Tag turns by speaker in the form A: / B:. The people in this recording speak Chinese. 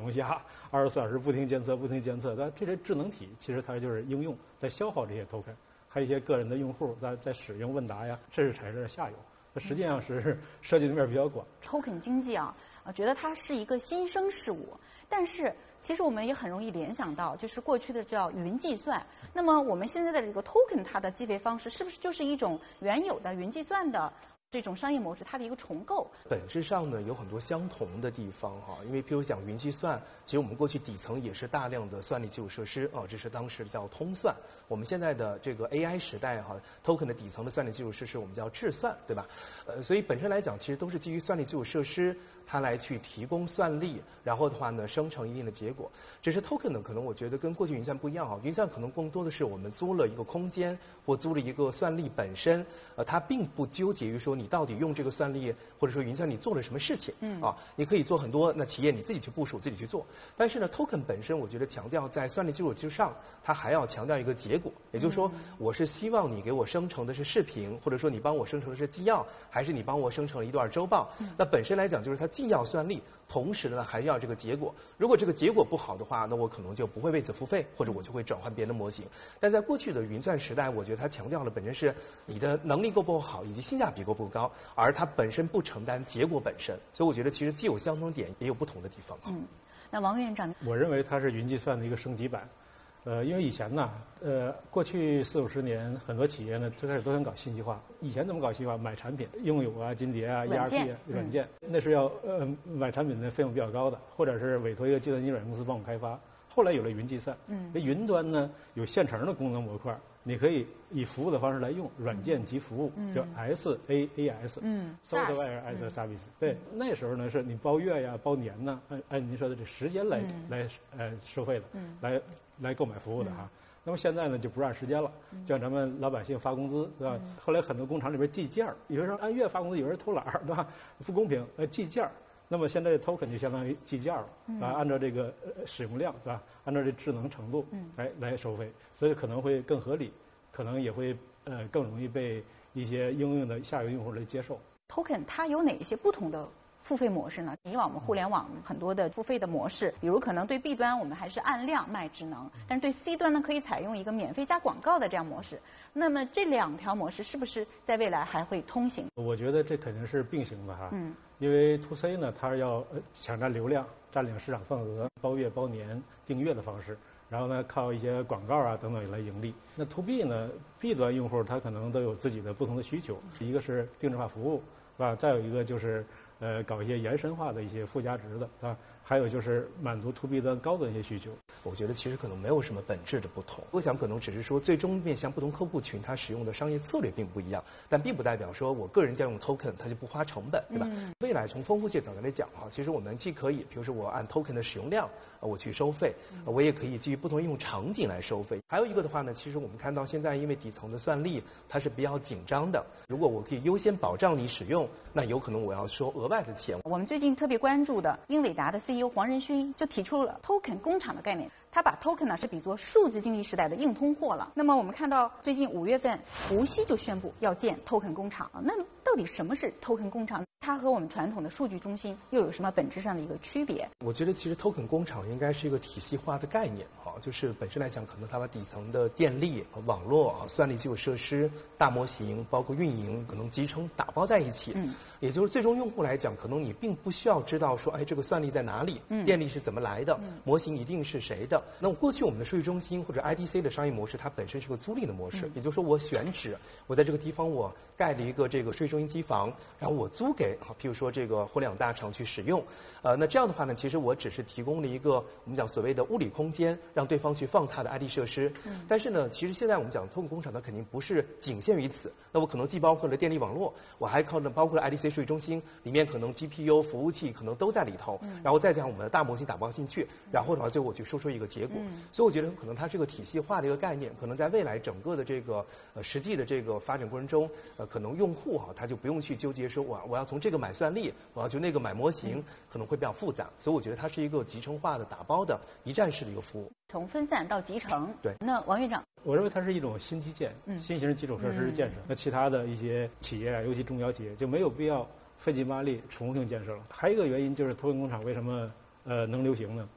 A: 龙虾，24小时不停监测，不停监测。但这些智能体其实它就是应用在消耗这些 token， 还有一些个人的用户在使用问答呀，这是才是下游。它实际上是涉及的面比较广。
B: token 经济啊，觉得它是一个新生事物，但是其实我们也很容易联想到，就是过去的叫云计算。那么我们现在的这个 token 它的计费方式，是不是就是一种原有的云计算的这种商业模式它的一个重构？
C: 本质上呢有很多相同的地方哈，因为譬如讲云计算，其实我们过去底层也是大量的算力基础设施啊，这是当时叫通算。我们现在的这个 AI 时代哈 ，token 的底层的算力基础设施我们叫智算，对吧？所以本身来讲，其实都是基于算力基础设施它来去提供算力，然后的话呢生成一定的结果。只是 token 呢，可能我觉得跟过去云算不一样啊，云算可能更多的是我们租了一个空间或租了一个算力本身，它并不纠结于说你到底用这个算力或者说云算你做了什么事情，你可以做很多，那企业你自己去部署，自己去做。但是呢 ，token 本身我觉得强调在算力基础之上，它还要强调一个结果，也就是说，我是希望你给我生成的是视频，或者说你帮我生成的是纪要，还是你帮我生成了一段周报？那本身来讲就是它既要算力，同时呢还要这个结果。如果这个结果不好的话，那我可能就不会为此付费，或者我就会转换别的模型。但在过去的云算时代，我觉得它强调的本身是你的能力够不够好，以及性价比够不够高，而它本身不承担结果本身。所以我觉得其实既有相同点，也有不同的地方。
B: 那王院长，
A: 我认为它是云计算的一个升级版。因为以前呢，过去40-50年，很多企业呢最开始都想搞信息化。以前怎么搞信息化？买产品，应用友啊、金蝶啊、ERP 啊、软件，那是要买产品的费用比较高的，或者是委托一个计算机软件公司帮我们开发。后来有了云计算，云端呢有现成的功能模块，你可以以服务的方式来用，软件及服务，叫 SaaS，Software as a Service。对，那时候呢是你包月呀、包年呢，按您说的这时间来收费的，来购买服务的哈。那么现在呢就不是按时间了，就像咱们老百姓发工资，对吧？后来很多工厂里边计件儿，有人按月发工资，有人偷懒儿，对吧？不公平，计件儿。那么现在 token 就相当于计件了，按照这个使用量，对吧？按照这智能程度来收费，所以可能会更合理，可能也会更容易被一些应用的下游用户来接受。
B: token 它有哪些不同的付费模式呢？以往我们互联网很多的付费的模式，比如可能对 B 端我们还是按量卖智能，但是对 C 端呢可以采用一个免费加广告的这样模式。那么这两条模式是不是在未来还会通行？
A: 我觉得这肯定是并行的哈。因为 to C 呢，它要抢占流量、占领市场份额，包月、包年、订阅的方式，然后呢靠一些广告啊等等来盈利。那 to B 呢 ，B 端用户他可能都有自己的不同的需求，一个是定制化服务，是吧？再有一个就是搞一些延伸化的一些附加值的啊，还有就是满足 to B 端高端一些需求。
C: 我觉得其实可能没有什么本质的不同，我想可能只是说最终面向不同客户群，它使用的商业策略并不一样，但并不代表说我个人调用 token 它就不花成本，对吧？未来从丰富性角度来讲啊，其实我们既可以，比如说我按 token 的使用量我去收费，我也可以基于不同应用场景来收费。还有一个的话呢，其实我们看到现在因为底层的算力它是比较紧张的，如果我可以优先保障你使用，那有可能我要收额外的钱。
B: 我们最近特别关注的英伟达的 CEO 黄仁勋就提出了 token 工厂的概念。他把 token 呢是比作数字经济时代的硬通货了。那么我们看到最近5月份，无锡就宣布要建 token 工厂。那么到底什么是 token 工厂？它和我们传统的数据中心又有什么本质上的一个区别？
C: 我觉得其实 token 工厂应该是一个体系化的概念哈，就是本身来讲，可能它把底层的电力、网络、算力基础设施、大模型，包括运营，可能集成打包在一起。也就是最终用户来讲，可能你并不需要知道说，这个算力在哪里，电力是怎么来的，模型一定是谁的。那么过去我们的数据中心或者 IDC 的商业模式，它本身是个租赁的模式，也就是说我选址，我在这个地方我盖了一个这个数据中心机房，然后我租给譬如说这个互联网大厂去使用。那这样的话呢，其实我只是提供了一个我们讲所谓的物理空间，让对方去放它的 ID 设施。但是呢，其实现在我们讲token工厂，它肯定不是仅限于此。那我可能既包括了电力网络，我还包括了 IDC 数据中心，里面可能 GPU 服务器可能都在里头，然后再将我们的大模型打包进去，然后的话最后我去输出一个结果。所以我觉得可能它是个体系化的一个概念，可能在未来整个的这个实际的这个发展过程中，可能用户他就不用去纠结说我要从这个买算力，我要去那个买模型，可能会比较复杂。所以我觉得它是一个集成化的打包的一站式的一个服务，
B: 从分散到集成。
C: 对。
B: 那王院长，
A: 我认为它是一种新基建、新型基础设施建设。那其他的一些企业啊，尤其中小企业就没有必要费劲巴力重复性建设了。还有一个原因就是token工厂为什么能流行呢？